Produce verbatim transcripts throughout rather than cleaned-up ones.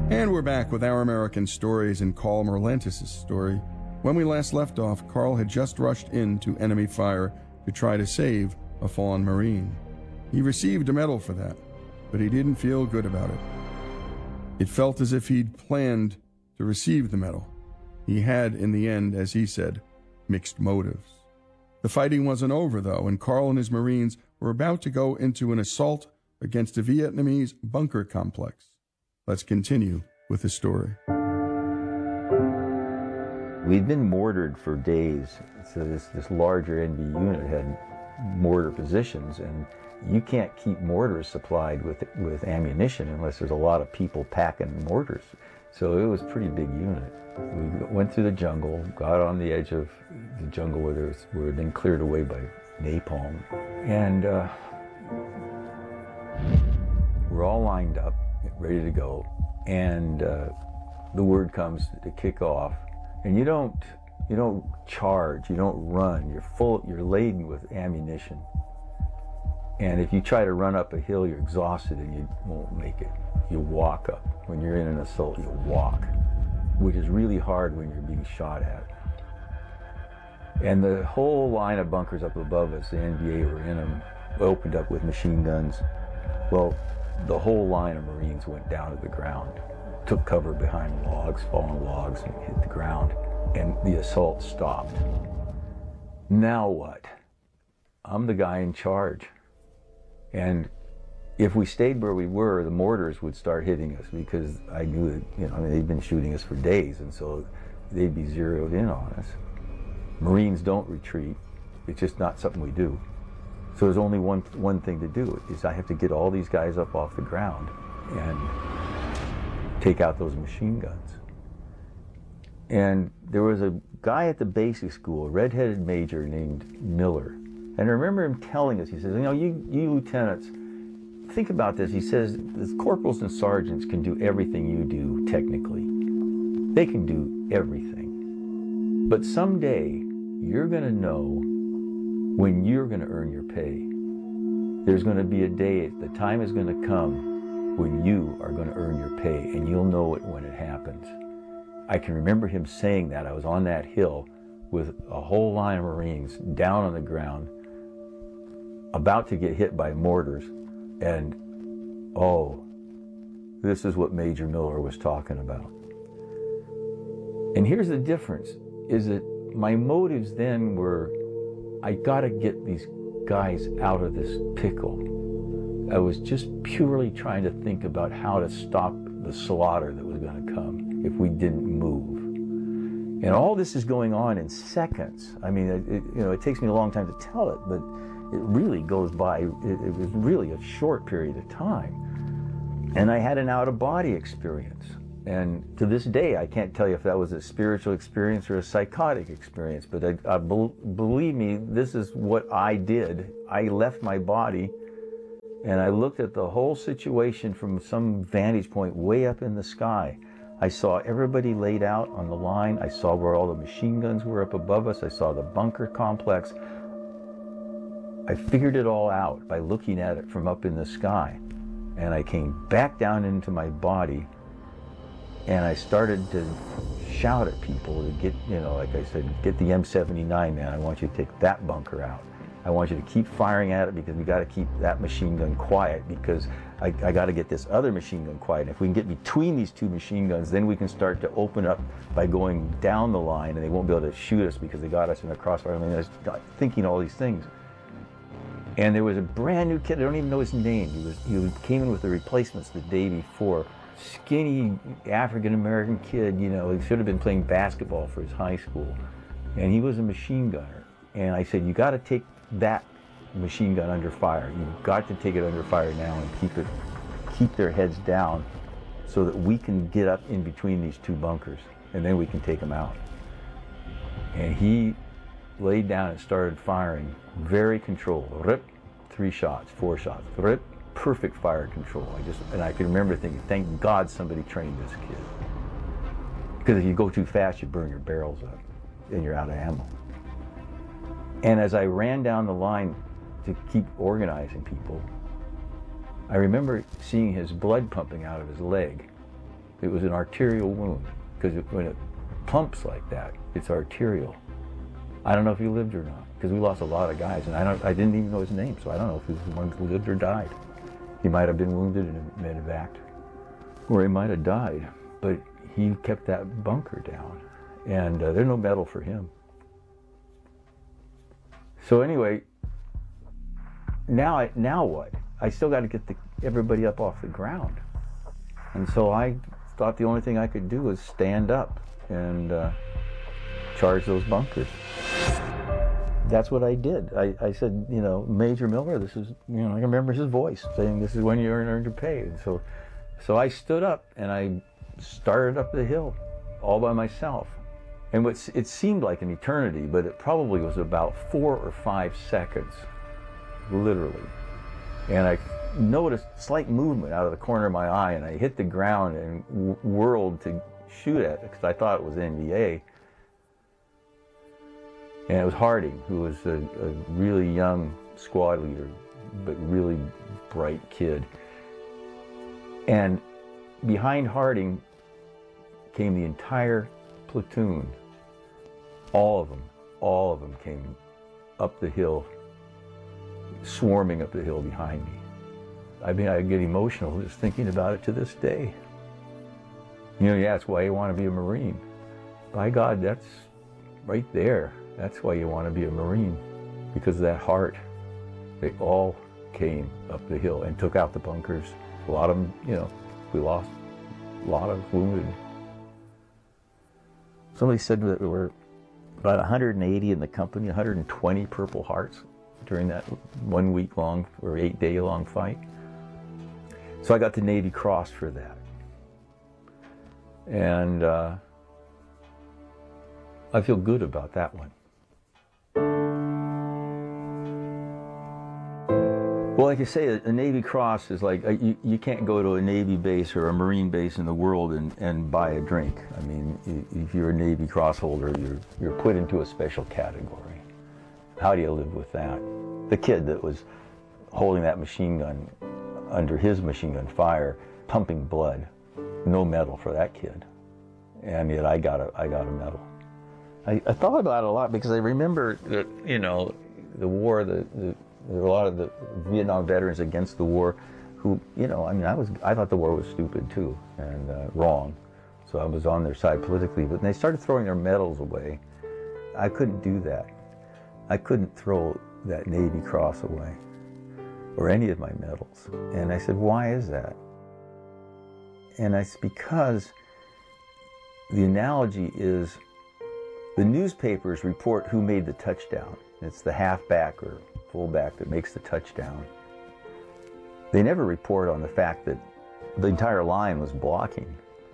And we're back with Our American Stories and Carl Merlentis' story. When we last left off, Carl had just rushed into enemy fire to try to save a fallen Marine. He received a medal for that, but he didn't feel good about it. It felt as if he'd planned to receive the medal. He had, in the end, as he said, mixed motives. The fighting wasn't over, though, and Carl and his Marines were about to go into an assault against a Vietnamese bunker complex. Let's continue with the story. We'd been mortared for days. So this, this larger N B unit had mortar positions, and you can't keep mortars supplied with, with ammunition unless there's a lot of people packing mortars. So it was a pretty big unit. We went through the jungle, got on the edge of the jungle where there was, were then cleared away by napalm. And uh, we're all lined up, ready to go. And uh, the word comes to kick off. And you don't, you don't charge, you don't run. You're full, you're laden with ammunition. And if you try to run up a hill, you're exhausted and you won't make it. You walk up. When you're in an assault, you walk, which is really hard when you're being shot at. And the whole line of bunkers up above us, the N B A were in them, opened up with machine guns. Well, the whole line of Marines went down to the ground, took cover behind logs, fallen logs, and hit the ground, and the assault stopped. Now what? I'm the guy in charge. And if we stayed where we were, the mortars would start hitting us because I knew that, you know, I mean, they'd been shooting us for days, and so they'd be zeroed in on us. Marines don't retreat. It's just not something we do. So there's only one, one thing to do, is I have to get all these guys up off the ground and take out those machine guns. And there was a guy at the basic school, a red-headed major named Miller. And I remember him telling us, he says, you know, you, you lieutenants, think about this. He says, the corporals and sergeants can do everything you do technically. They can do everything. But someday, you're going to know when you're going to earn your pay. There's going to be a day, the time is going to come when you are going to earn your pay, and you'll know it when it happens. I can remember him saying that. I was on that hill with a whole line of Marines down on the ground, about to get hit by mortars, and oh, this is what Major Miller was talking about. And here's the difference, is that my motives then were, I gotta get these guys out of this pickle. I was just purely trying to think about how to stop the slaughter that was gonna come if we didn't move. And all this is going on in seconds. I mean, it, it, you know, it takes me a long time to tell it, but it really goes by, it, it was really a short period of time. And I had an out-of-body experience. And to this day, I can't tell you if that was a spiritual experience or a psychotic experience, but I, I be, believe me, this is what I did. I left my body and I looked at the whole situation from some vantage point way up in the sky. I saw everybody laid out on the line. I saw where all the machine guns were up above us. I saw the bunker complex. I figured it all out by looking at it from up in the sky. And I came back down into my body, and I started to shout at people to get, you know, like I said, get the M seventy-nine, man. I want you to take that bunker out. I want you to keep firing at it because we got to keep that machine gun quiet, because I, I got to get this other machine gun quiet. And if we can get between these two machine guns, then we can start to open up by going down the line, and they won't be able to shoot us because they got us in the crossfire. I mean, I was thinking all these things. And there was a brand new kid, I don't even know his name. He was he came in with the replacements the day before. Skinny African-American kid, you know, he should have been playing basketball for his high school. And he was a machine gunner. And I said, you got to take that machine gun under fire. You've got to take it under fire now and keep it, keep their heads down so that we can get up in between these two bunkers, and then we can take them out. And he laid down and started firing, very controlled. Rip, three shots, four shots, rip, perfect fire control. I just, and I can remember thinking, thank God somebody trained this kid. Because if you go too fast, you burn your barrels up and you're out of ammo. And as I ran down the line to keep organizing people, I remember seeing his blood pumping out of his leg. It was an arterial wound, because when it pumps like that, it's arterial. I don't know if he lived or not, because we lost a lot of guys, and I don't, I didn't even know his name, so I don't know if he was the one who lived or died. He might have been wounded and medevaced, or he might have died, but he kept that bunker down, and uh, there's no medal for him. So anyway, now, I, now what? I still got to get the, everybody up off the ground, and so I thought the only thing I could do was stand up and uh, charge those bunkers. That's what I did. I, I said, you know, Major Miller, this is, you know, I remember his voice saying, this is when you earn your pay. And so, so I stood up and I started up the hill all by myself. And what's, it seemed like an eternity, but it probably was about four or five seconds, literally. And I noticed slight movement out of the corner of my eye, and I hit the ground and w whirled to shoot at it because I thought it was N V A. And it was Harding, who was a, a really young squad leader, but really bright kid. And behind Harding came the entire platoon. All of them, all of them came up the hill, swarming up the hill behind me. I mean, I get emotional just thinking about it to this day. You know, yeah, that's why you want to be a Marine. By God, that's right there. That's why you want to be a Marine, because of that heart. They all came up the hill and took out the bunkers. A lot of them, you know, we lost a lot of wounded. Somebody said that there were about one hundred eighty in the company, one hundred twenty Purple Hearts during that one week long or eight day long fight. So I got the Navy Cross for that. And uh, I feel good about that one. Well, like you say, a, a Navy Cross is like, uh, you, you can't go to a Navy base or a Marine base in the world and, and buy a drink. I mean, if you're a Navy Cross holder, you're, you're put into a special category. How do you live with that? The kid that was holding that machine gun under his machine gun fire, pumping blood, no medal for that kid. And yet I got a, I got a medal. I, I thought about it a lot because I remember that, you know, the war, the, the, there were a lot of the Vietnam veterans against the war who, you know, I mean, I was, I thought the war was stupid too, and uh, wrong. So I was on their side politically, but when they started throwing their medals away, I couldn't do that. I couldn't throw that Navy Cross away, or any of my medals. And I said, why is that? And it's because the analogy is the newspapers report who made the touchdown. It's the halfback or fullback that makes the touchdown. They never report on the fact that the entire line was blocking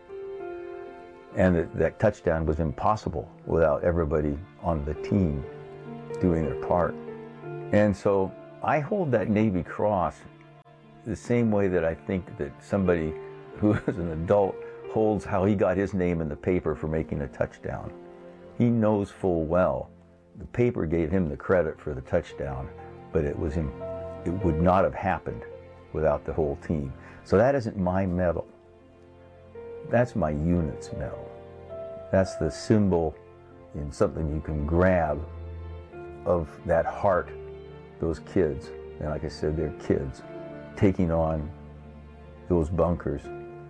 and that that touchdown was impossible without everybody on the team doing their part. And so I hold that Navy Cross the same way that I think that somebody who is an adult holds how he got his name in the paper for making a touchdown. He knows full well the paper gave him the credit for the touchdown, but it was him, it would not have happened without the whole team. So that isn't my medal. That's my unit's medal. That's the symbol in something you can grab of that heart, those kids, and like I said, they're kids, taking on those bunkers.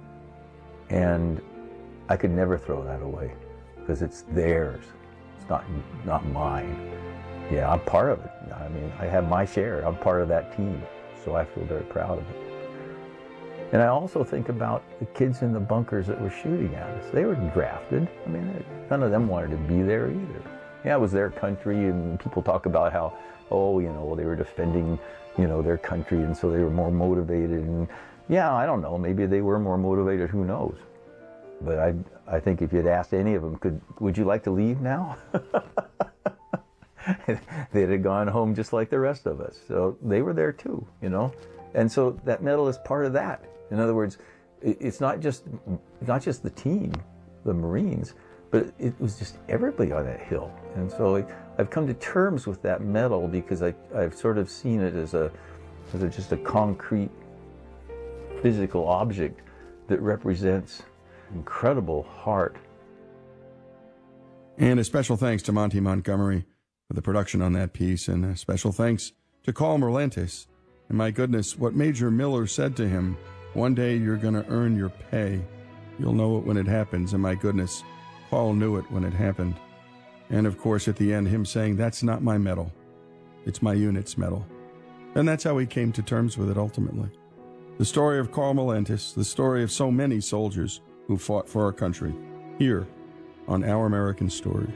And I could never throw that away because it's theirs. It's not, not mine. Yeah, I'm part of it. I mean, I have my share. I'm part of that team, so I feel very proud of it. And I also think about the kids in the bunkers that were shooting at us. They were drafted. I mean, none of them wanted to be there either. Yeah, it was their country, and people talk about how, oh, you know, they were defending, you know, their country, and so they were more motivated. And yeah, I don't know, maybe they were more motivated, who knows? But I, I think if you'd asked any of them, could, would you like to leave now? They'd have gone home just like the rest of us. So they were there too, you know? And so that medal is part of that. In other words, it's not just, not just the team, the Marines, but it was just everybody on that hill. And so I've come to terms with that medal because I, I've sort of seen it as a, as a, just a concrete physical object that represents incredible heart. And a special thanks to Monty Montgomery for the production on that piece, and a special thanks to Carl Merlantis. And my goodness, what Major Miller said to him, one day you're going to earn your pay. You'll know it when it happens. And my goodness, Carl knew it when it happened. And of course, at the end, him saying, that's not my medal. It's my unit's medal. And that's how he came to terms with it ultimately. The story of Carl Merlantis, the story of so many soldiers who fought for our country, here on Our American Stories.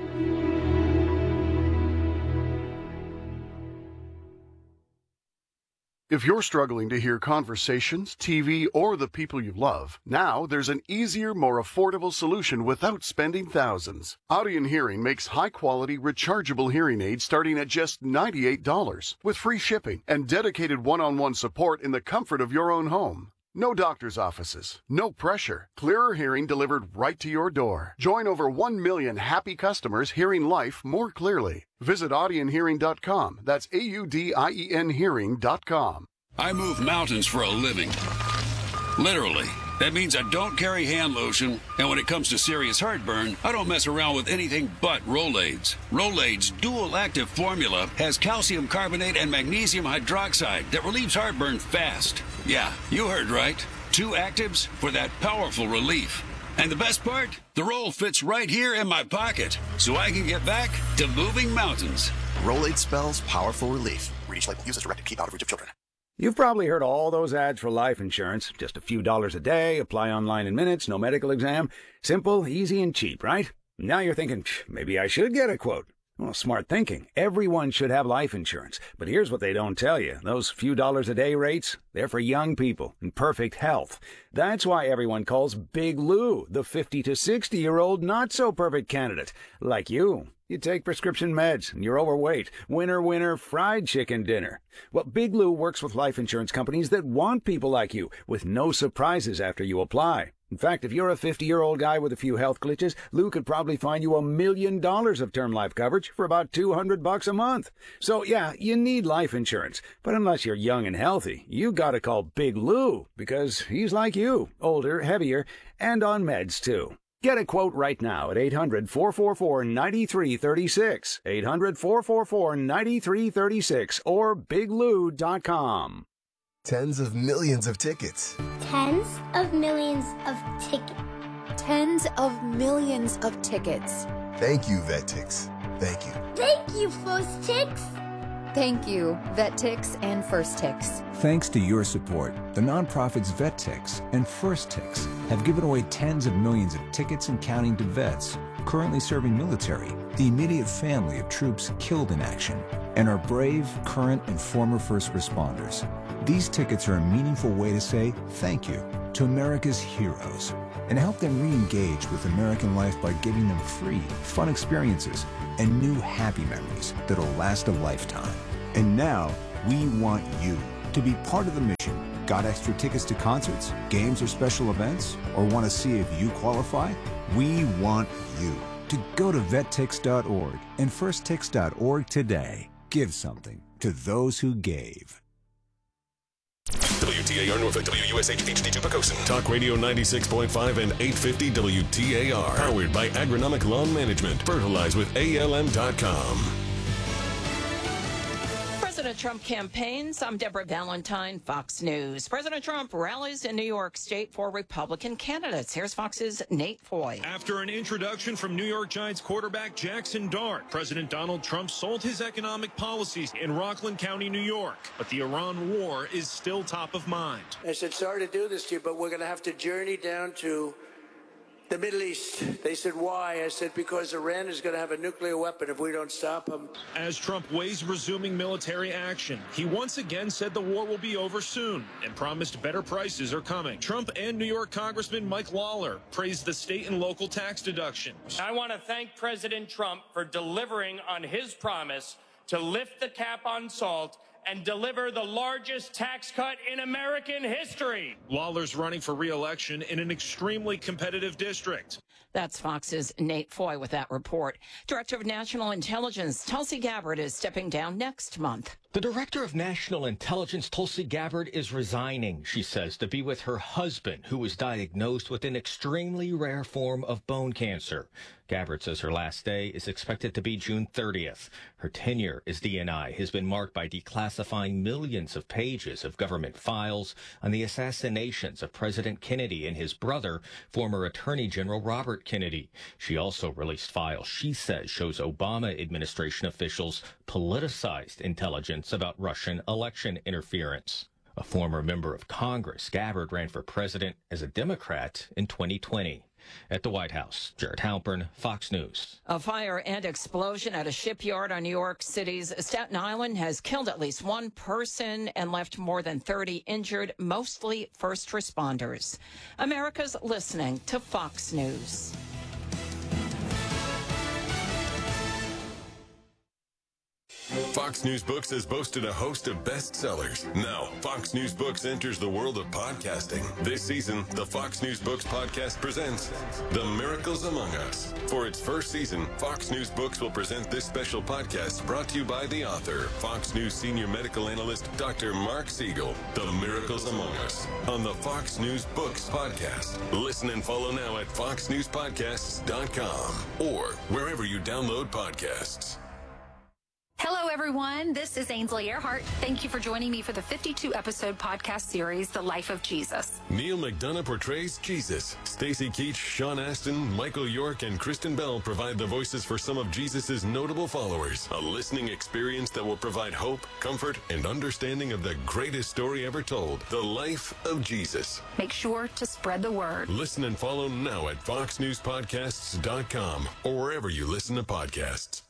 If you're struggling to hear conversations, T V, or the people you love, now there's an easier, more affordable solution without spending thousands. Audien Hearing makes high-quality, rechargeable hearing aids starting at just ninety-eight dollars, with free shipping and dedicated one-on-one support in the comfort of your own home. No doctor's offices, no pressure, clearer hearing delivered right to your door. Join over one million happy customers hearing life more clearly. Visit audien hearing dot com. That's A U D I E N hearing dot com. I move mountains for a living. Literally. That means I don't carry hand lotion, and when it comes to serious heartburn, I don't mess around with anything but Rolaids. Rolaids' dual-active formula has calcium carbonate and magnesium hydroxide that relieves heartburn fast. Yeah, you heard right. Two actives for that powerful relief. And the best part? The roll fits right here in my pocket, so I can get back to moving mountains. Rolaids spells powerful relief. Read each label. Use as directed. Keep out of reach of children. You've probably heard all those ads for life insurance. Just a few dollars a day, apply online in minutes, no medical exam. Simple, easy, and cheap, right? Now you're thinking, maybe I should get a quote. Well, smart thinking. Everyone should have life insurance. But here's what they don't tell you. Those few dollars a day rates, they're for young people in perfect health. That's why everyone calls Big Lou the fifty to sixty-year-old not-so-perfect candidate. Like you. You take prescription meds, and you're overweight. Winner, winner, fried chicken dinner. Well, Big Lou works with life insurance companies that want people like you, with no surprises after you apply. In fact, if you're a fifty-year-old guy with a few health glitches, Lou could probably find you a million dollars of term life coverage for about two hundred bucks a month. So, yeah, you need life insurance. But unless you're young and healthy, you gotta call Big Lou, because he's like you, older, heavier, and on meds, too. Get a quote right now at eight hundred, four four four, nine three three six, eight hundred, four four four, nine three three six, or big lou dot com. Tens of millions of tickets. Tens of millions of tickets. Tens of millions of tickets. Thank you, VetTix. Thank you. Thank you, First Tix. Thank you, VetTix and First Tix. Thanks to your support, the nonprofits VetTix and First Tix have given away tens of millions of tickets and counting to vets currently serving military, the immediate family of troops killed in action, and our brave, current, and former first responders. These tickets are a meaningful way to say thank you to America's heroes and help them re-engage with American life by giving them free, fun experiences and new happy memories that'll last a lifetime. And now, we want you to be part of the mission. Got extra tickets to concerts, games, or special events? Or want to see if you qualify? We want you to go to vet tix dot org and first tix dot org today. Give something to those who gave. W T A R Norfolk, W U S H H D two Pocosin. Talk Radio ninety-six point five and eight fifty W T A R. Powered by Agronomic Lawn Management. Fertilize with A L M dot com. President Trump campaigns. I'm Deborah Valentine, Fox News. President Trump rallies in New York State for Republican candidates. Here's Fox's Nate Foy. After an introduction from New York Giants quarterback Jackson Dart, President Donald Trump sold his economic policies in Rockland County, New York. But the Iran war is still top of mind. I said, sorry to do this to you, but we're going to have to journey down to the Middle East. They said, why? I said, because Iran is going to have a nuclear weapon if we don't stop them. As Trump weighs resuming military action, he once again said the war will be over soon and promised better prices are coming. Trump and New York Congressman Mike Lawler praised the state and local tax deductions. I want to thank President Trump for delivering on his promise to lift the cap on salt and deliver the largest tax cut in American history. Lawler's running for re-election in an extremely competitive district. That's Fox's Nate Foy with that report. Director of National Intelligence Tulsi Gabbard is stepping down next month. The Director of National Intelligence, Tulsi Gabbard, is resigning, she says, to be with her husband, who was diagnosed with an extremely rare form of bone cancer. Gabbard says her last day is expected to be June thirtieth. Her tenure as D N I has been marked by declassifying millions of pages of government files on the assassinations of President Kennedy and his brother, former Attorney General Robert Kennedy. She also released files she says shows Obama administration officials politicized intelligence about Russian election interference. A former member of Congress, Gabbard ran for president as a Democrat in twenty twenty. At the White House, Jared Halpern, Fox News. A fire and explosion at a shipyard on New York City's Staten Island has killed at least one person and left more than thirty injured, mostly first responders. America's listening to Fox News. Fox News Books has boasted a host of bestsellers. Now, Fox News Books enters the world of podcasting. This season, the Fox News Books podcast presents The Miracles Among Us. For its first season, Fox News Books will present this special podcast brought to you by the author, Fox News senior medical analyst, Doctor Mark Siegel. The Miracles Among Us on the Fox News Books podcast. Listen and follow now at fox news podcasts dot com or wherever you download podcasts. Hello, everyone. This is Ainsley Earhart. Thank you for joining me for the fifty-two episode podcast series, The Life of Jesus. Neil McDonough portrays Jesus. Stacy Keach, Sean Astin, Michael York, and Kristen Bell provide the voices for some of Jesus's notable followers. A listening experience that will provide hope, comfort, and understanding of the greatest story ever told, the life of Jesus. Make sure to spread the word. Listen and follow now at fox news podcasts dot com or wherever you listen to podcasts.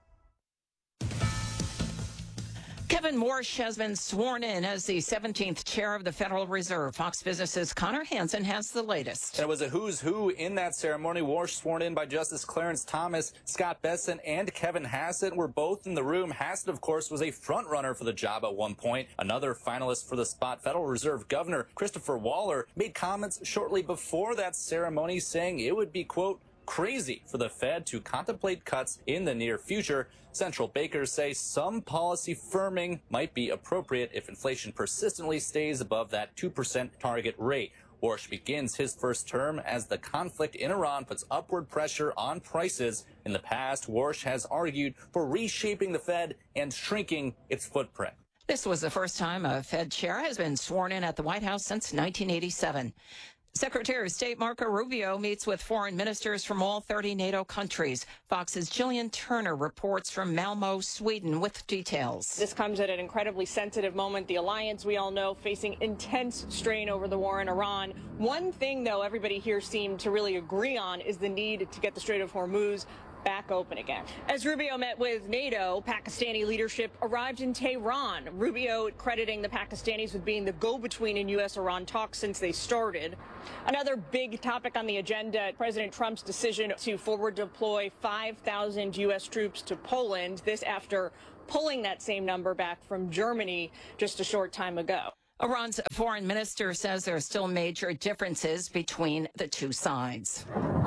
Kevin Warsh has been sworn in as the seventeenth chair of the Federal Reserve. Fox Business's Connor Hansen has the latest. And it was a who's who in that ceremony. Warsh sworn in by Justice Clarence Thomas, Scott Besson, and Kevin Hassett were both in the room. Hassett, of course, was a front runner for the job at one point. Another finalist for the spot, Federal Reserve Governor Christopher Waller, made comments shortly before that ceremony saying it would be, quote, crazy for the Fed to contemplate cuts in the near future. Central bankers say some policy firming might be appropriate if inflation persistently stays above that two percent target rate. Warsh begins his first term as the conflict in Iran puts upward pressure on prices. In the past, Warsh has argued for reshaping the Fed and shrinking its footprint. This was the first time a Fed chair has been sworn in at the White House since nineteen eighty-seven. Secretary of State Marco Rubio meets with foreign ministers from all thirty NATO countries. Fox's Jillian Turner reports from Malmo, Sweden, with details. This comes at an incredibly sensitive moment. The alliance, we all know, facing intense strain over the war in Iran. One thing, though, everybody here seemed to really agree on is the need to get the Strait of Hormuz back open again. As Rubio met with NATO, Pakistani leadership arrived in Tehran. Rubio crediting the Pakistanis with being the go-between in U S Iran talks since they started. Another big topic on the agenda, President Trump's decision to forward deploy five thousand U S troops to Poland. This after pulling that same number back from Germany just a short time ago. Iran's foreign minister says there are still major differences between the two sides.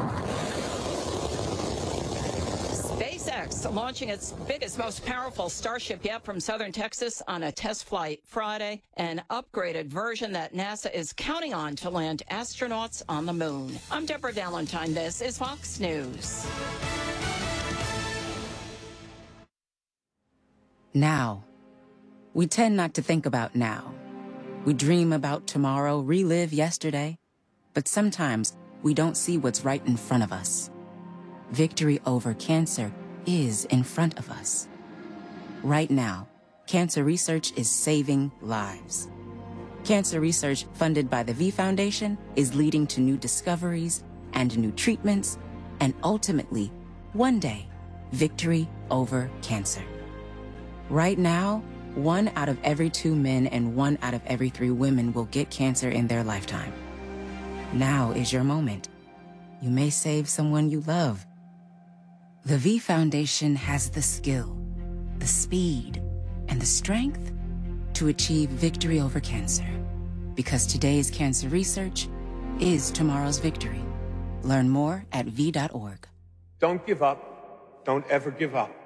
SpaceX launching its biggest, most powerful Starship yet from southern Texas on a test flight Friday, an upgraded version that NASA is counting on to land astronauts on the moon. I'm Deborah Valentine. This is Fox News. Now. We tend not to think about now. We dream about tomorrow, relive yesterday, but sometimes we don't see what's right in front of us. Victory over cancer is in front of us. Right now, cancer research is saving lives. Cancer research funded by the V Foundation is leading to new discoveries and new treatments, and ultimately, one day, victory over cancer. Right now, one out of every two men and one out of every three women will get cancer in their lifetime. Now is your moment. You may save someone you love. The V Foundation has the skill, the speed, and the strength to achieve victory over cancer. Because today's cancer research is tomorrow's victory. Learn more at v dot org. Don't give up. Don't ever give up.